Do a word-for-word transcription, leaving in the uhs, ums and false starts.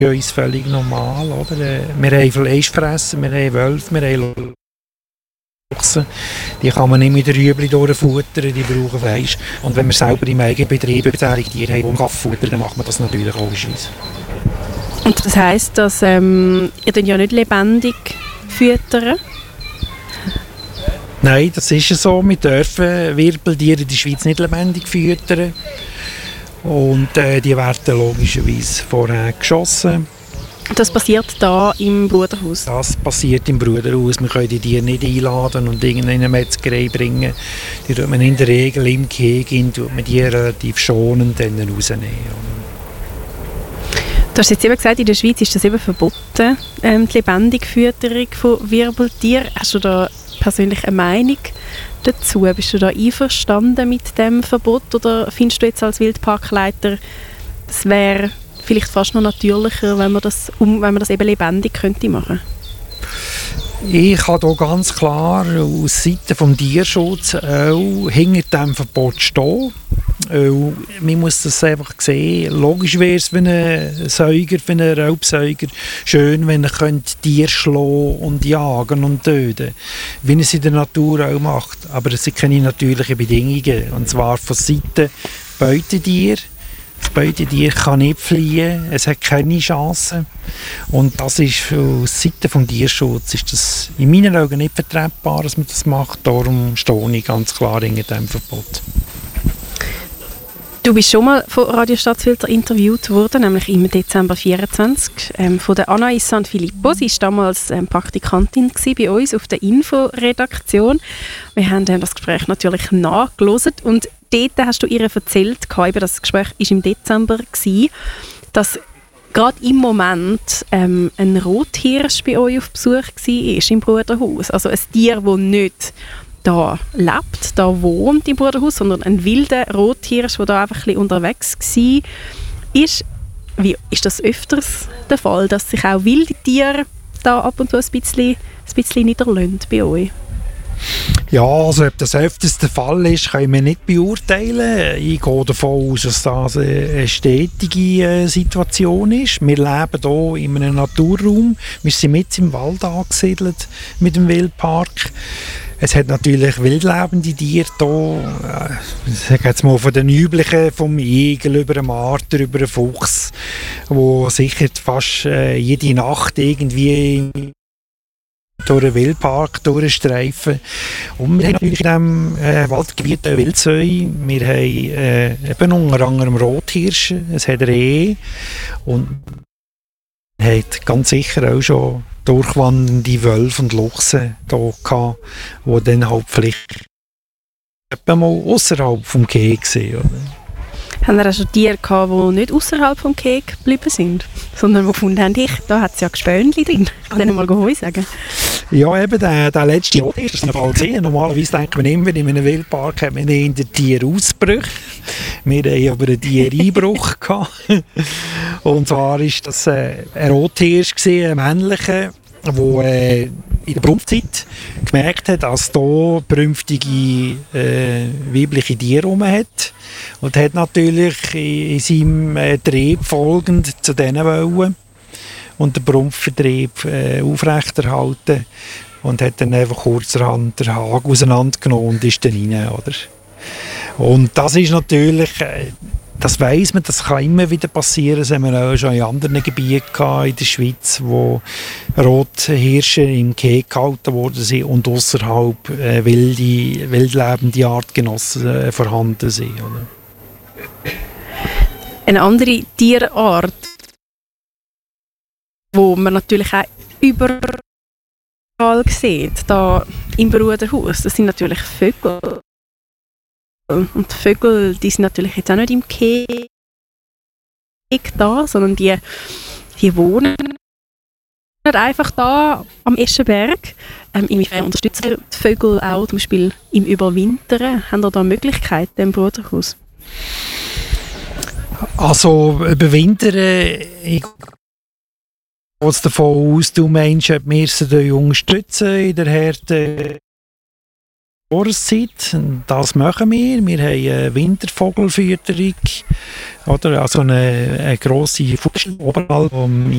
für uns völlig normal. Oder? Wir haben Fleischfresser, wir haben Wölfe, wir haben Luchse. Die kann man nicht mit der Rüebli durchfuttern, die brauchen Fleisch. Und wenn wir selber im eigenen Betrieb überzählige Tiere haben, die Kaffee dann macht man das natürlich auch in der Schweiz. Und das heisst, dass ähm, ihr dann ja nicht lebendig füttern? Nein, das ist ja so. Wir dürfen Wirbeltiere in der Schweiz nicht lebendig füttern. Und äh, die werden logischerweise vorher geschossen. Das passiert da im Bruderhaus? Das passiert im Bruderhaus. Wir können die Tiere nicht einladen und in eine Metzgerei bringen. Die tut man in der Regel im Gehege, tut man die relativ schonend dann rausnehmen. Du hast jetzt eben gesagt, in der Schweiz ist das eben verboten, ähm, die lebendige Fütterung von Wirbeltieren. Hast du da persönlich eine Meinung dazu? Bist du da einverstanden mit dem Verbot oder findest du jetzt als Wildparkleiter, es wäre vielleicht fast noch natürlicher, wenn man das, um, wenn man das eben lebendig könnte machen? Ich kann hier ganz klar aus Seite des Tierschutzes auch hinter diesem Verbot stehen. Man muss das einfach sehen. Logisch wäre es für einen Säuger, für einen Raubsäuger schön, wenn er Tiere schlagen und jagen und töten, wie er es in der Natur auch macht. Aber es sind keine natürlichen Bedingungen. Und zwar von Seite Beutetier. Das Beutetier kann nicht fliehen, es hat keine Chance. Und das ist aus Seite des Tierschutzes ist das in meinen Augen nicht vertretbar, dass man das macht. Darum stehe ich ganz klar hinter diesem Verbot. Du bist schon mal von Radio Stadtfilter interviewt worden, nämlich im Dezember vierundzwanzig, ähm, von der Anaïs Sanfilippo. Sie war damals ähm, Praktikantin bei uns auf der Inforedaktion. Wir haben ähm, das Gespräch natürlich nachgelesen und dort hast du ihr erzählt, eben das Gespräch war im Dezember, dass gerade im Moment ähm, ein Rothirsch bei euch auf Besuch war im Bruderhaus. Also ein Tier, das nicht da lebt, da wohnt im Bruderhaus, sondern ein wilder Rothirsch, der da einfach ein bisschen unterwegs war. Ist, wie, ist das öfters der Fall, dass sich auch wilde Tiere da ab und zu ein bisschen, ein bisschen niederlassen bei euch? Ja, also ob das öfters der Fall ist, können wir nicht beurteilen. Ich gehe davon aus, dass das eine stetige äh, Situation ist. Wir leben hier in einem Naturraum. Wir sind mitten im Wald angesiedelt mit dem Wildpark. Es hat natürlich wildlebende Tiere hier. Ich sage jetzt mal von den üblichen, vom Igel über den Marter, über den Fuchs, wo sicher fast äh, jede Nacht irgendwie durch den Wildpark durchstreifen. Und wir haben natürlich in diesem äh, Waldgebiet eine Wildseu. Wir haben äh, eben unter anderem Rothirsche, es hat Rehe und wir haben ganz sicher auch schon durchwandernde Wölfe und Luchse hier gehabt, die dann halt vielleicht etwa mal ausserhalb vom Gehege waren. Haben wir auch schon Tiere gehabt, die nicht außerhalb vom Gehege geblieben sind, sondern die gefunden haben, ich, da hat es ja Gespönchen drin. Ich kann denen mal Heu sagen. Ja, eben, der, der letzte Jahr ist das Fall gesehen. Normalerweise denkt man immer, in einem Wildpark hat man in den Tierausbrüche. Wir hatten aber einen Tiereinbruch gehabt. Und zwar war das äh, ein Rothirsch, ein männlicher, der äh, in der Brunftzeit gemerkt hat, dass hier brünftige äh, weibliche Tiere rum hat. Und hat natürlich in, in seinem äh, Trieb folgend zu denen wollen und den Brumpfvertrieb äh, aufrechterhalten und hat dann einfach kurzerhand den Haken auseinandergenommen und ist dann rein, oder? Und das ist natürlich, äh, das weiss man, das kann immer wieder passieren. Das haben wir auch schon in anderen Gebieten gehabt in der Schweiz, wo Rothirsche im Gehege gehalten worden sind und außerhalb äh, wilde, wildlebende Artgenossen äh, vorhanden sind, oder? Eine andere Tierart, wo man natürlich auch überall sieht, da im Bruderhaus, das sind natürlich Vögel. Und die Vögel, die sind natürlich jetzt auch nicht im Gehege da, sondern die, die wohnen nicht einfach da am Eschenberg. Ähm, inwiefern unterstützen die Vögel auch zum Beispiel im Überwintern? Haben ihr da Möglichkeiten im Bruderhaus? Also überwintern, ich gehe davon aus, du meinst, ob wir sie unterstützen in der Härte Jahreszeit. Das machen wir. Wir haben eine Wintervogelfütterung, oder? Also eine, eine grosse Fussel oberhalb vom